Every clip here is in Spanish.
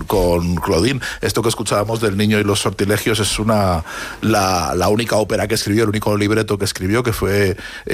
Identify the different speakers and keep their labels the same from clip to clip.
Speaker 1: con Claudine. Esto que escuchábamos del Niño y los sortilegios es la única ópera que escribió, el único libreto que escribió, que fue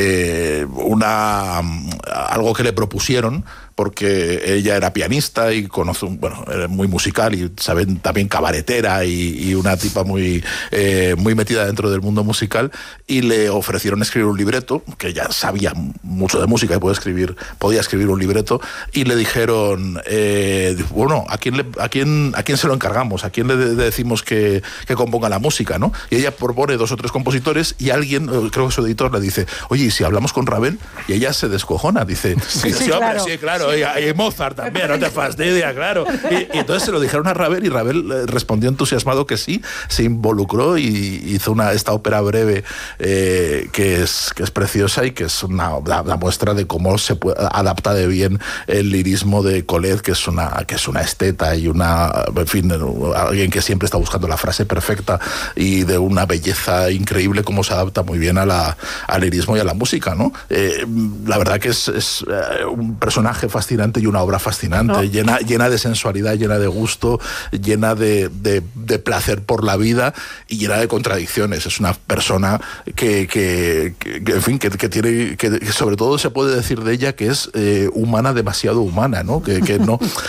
Speaker 1: algo que le propusieron, porque ella era pianista y era muy musical y saben también cabaretera y una tipa muy metida dentro del mundo musical, y le ofrecieron escribir un libreto, que ella sabía mucho de música y podía escribir un libreto, y le dijeron, ¿a quién se lo encargamos? ¿A quién le decimos que componga la música, ¿no? Y ella propone 2 o 3 compositores y alguien, creo que su editor, le dice, oye, ¿y si hablamos con Ravel? Y ella se descojona, dice, sí, claro. Sí, claro. Y Mozart también, no te fastidia, claro. Y entonces se lo dijeron a Ravel y Ravel respondió entusiasmado que sí, se involucró y hizo esta ópera breve que es preciosa y que es una muestra de cómo se adapta de bien el lirismo de Colette, que es una esteta y alguien que siempre está buscando la frase perfecta y de una belleza increíble, cómo se adapta muy bien al lirismo y a la música, ¿no? La verdad que es un personaje fascinante y una obra fascinante, llena de sensualidad, llena de gusto, llena de placer por la vida y llena de contradicciones. Es una persona que tiene, que sobre todo se puede decir de ella que es humana, demasiado humana, ¿no? Que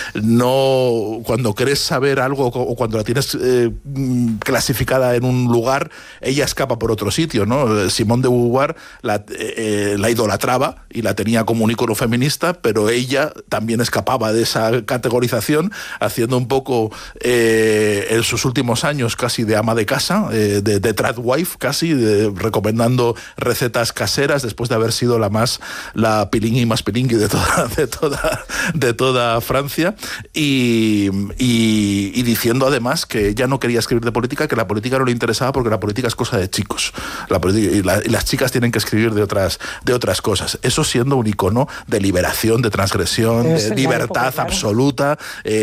Speaker 1: no cuando quieres saber algo o cuando la tienes clasificada en un lugar, ella escapa por otro sitio, ¿no? Simone de Beauvoir la idolatraba y la tenía como un ícono feminista, pero ella también escapaba de esa categorización, haciendo un poco en sus últimos años casi de ama de casa, de tradwife casi, recomendando recetas caseras después de haber sido la pilingui más pilingui de toda Francia, y diciendo además que ella no quería escribir de política, que la política no le interesaba porque la política es cosa de chicos, y las chicas tienen que escribir de otras cosas. Eso siendo un icono de liberación, de transgresión, de libertad absoluta.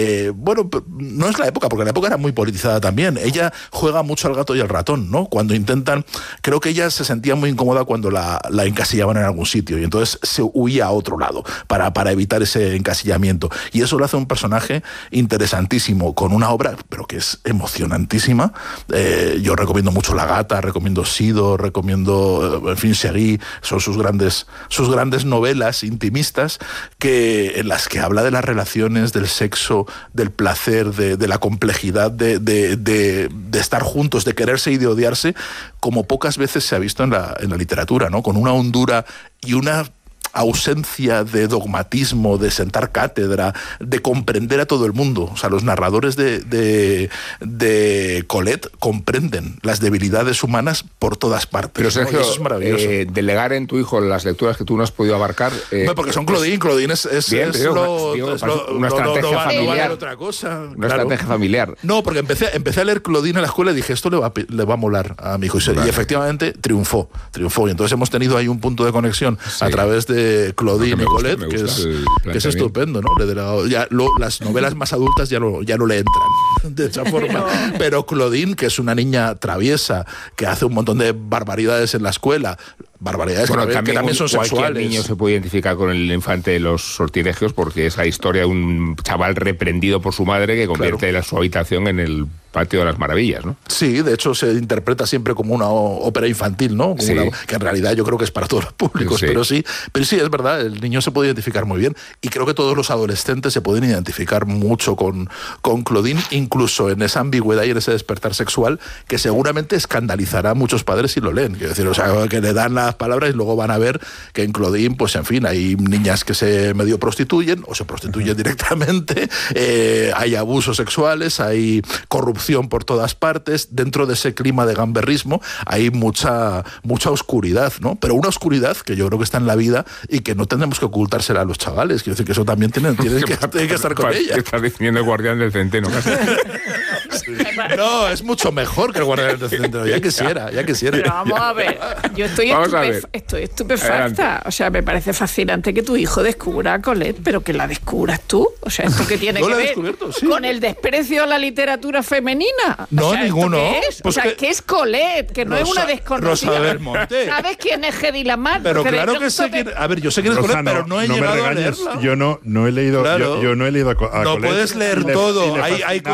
Speaker 1: No es la época, porque la época era muy politizada también. Ella juega mucho al gato y al ratón, ¿no? Cuando creo que ella se sentía muy incómoda cuando la encasillaban en algún sitio, y entonces se huía a otro lado para evitar ese encasillamiento. Y eso lo hace un personaje interesantísimo, con una obra, pero que es emocionantísima. Yo recomiendo mucho La Gata, recomiendo Sido, recomiendo, Seguí, son sus grandes novelas intimistas, en las que habla de las relaciones, del sexo, del placer, de la complejidad de estar juntos, de quererse y de odiarse, como pocas veces se ha visto en la literatura, ¿no? Con una hondura y una ausencia de dogmatismo, de sentar cátedra, de comprender a todo el mundo. O sea, los narradores de Colette comprenden las debilidades humanas por todas partes.
Speaker 2: Pero Sergio,
Speaker 1: eso es maravilloso.
Speaker 2: Delegar en tu hijo las lecturas que tú no has podido abarcar...
Speaker 1: porque son Claudine. Claudine es
Speaker 2: una estrategia familiar.
Speaker 1: Otra cosa.
Speaker 2: Una estrategia familiar.
Speaker 1: No, porque empecé a leer Claudine en la escuela y dije, esto le va a molar a mi hijo. Y efectivamente triunfó. Y entonces hemos tenido ahí un punto de conexión a través de Claudine y Colette, que es estupendo, ¿no? Las novelas más adultas ya no le entran de esa forma. Pero Claudine, que es una niña traviesa, que hace un montón de barbaridades en la escuela, barbaridades que también son sexuales.
Speaker 2: Cualquier niño se puede identificar con el infante de los sortilegios, porque es la historia de un chaval reprendido por su madre que convierte su habitación en el patio de las maravillas, ¿no?
Speaker 1: Sí, de hecho se interpreta siempre como una ópera infantil, ¿no? Que en realidad yo creo que es para todos los públicos, pero sí, es verdad, el niño se puede identificar muy bien, y creo que todos los adolescentes se pueden identificar mucho con Claudine, incluso en esa ambigüedad y en ese despertar sexual que seguramente escandalizará a muchos padres si lo leen. Quiero decir, o sea, que le dan las palabras y luego van a ver que en Claudine, pues en fin, hay niñas que se medio prostituyen o se prostituyen directamente, hay abusos sexuales, hay corrupción por todas partes. Dentro de ese clima de gamberrismo hay mucha oscuridad, ¿no? Pero una oscuridad que yo creo que está en la vida y que no tendremos que ocultársela a los chavales. Quiero decir que eso también tiene que estar con ella.
Speaker 2: Estás diciendo el guardián del centeno, casi.
Speaker 1: No, es mucho mejor que el guardián del centeno. Ya quisiera.
Speaker 3: Pero vamos a ver, yo estoy estupefacta. Adelante. O sea, me parece fascinante que tu hijo descubra a Colette, pero que la descubras tú. O sea, ¿esto qué tiene que ver con el desprecio a la literatura femenina?
Speaker 1: No,
Speaker 3: o sea,
Speaker 1: ninguno.
Speaker 3: ¿qué es?
Speaker 1: Pues
Speaker 3: ¿qué es Colette? Que no es una desconocida.
Speaker 1: Rosa Belmonte.
Speaker 3: ¿Sabes quién es Hedy Lamarr?
Speaker 1: Pero claro que sé quién... A ver, yo sé quién es Colette, pero no he llegado a leerla.
Speaker 4: Yo no he leído a Colette.
Speaker 1: No puedes leer todo. Hay